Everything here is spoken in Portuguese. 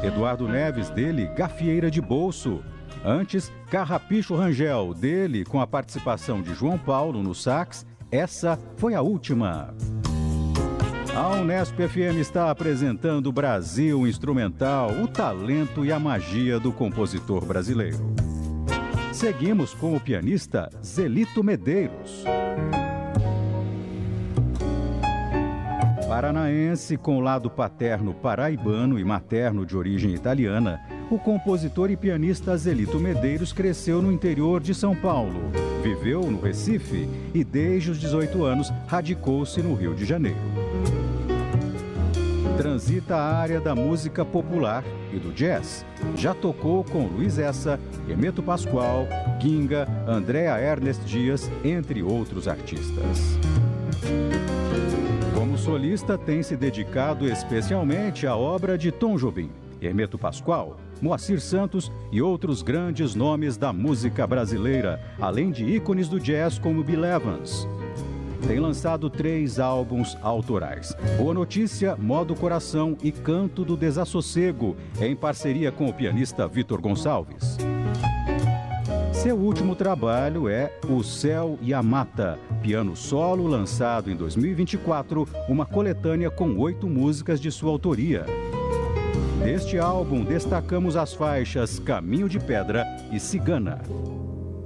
Eduardo Neves, dele, Gafieira de Bolso. Antes, Carrapicho Rangel, dele, com a participação de João Paulo no sax, Essa Foi a Última. A Unesp FM está apresentando Brasil Instrumental, o talento e a magia do compositor brasileiro. Seguimos com o pianista Zelito Medeiros. Paranaense com lado paterno paraibano e materno de origem italiana, o compositor e pianista Zelito Medeiros cresceu no interior de São Paulo, viveu no Recife e desde os 18 anos radicou-se no Rio de Janeiro. Transita a área da música popular e do jazz. Já tocou com Luiz Essa, Hermeto Pascoal, Ginga, Andréa Ernest Dias, entre outros artistas. Como solista, tem se dedicado especialmente à obra de Tom Jobim, Hermeto Pascoal, Moacir Santos e outros grandes nomes da música brasileira, além de ícones do jazz como Bill Evans. Tem lançado 3 álbuns autorais. Boa Notícia, Modo Coração e Canto do Desassossego, em parceria com o pianista Vitor Gonçalves. Seu último trabalho é O Céu e a Mata, piano solo lançado em 2024, uma coletânea com 8 músicas de sua autoria. Deste álbum, destacamos as faixas Caminho de Pedra e Cigana.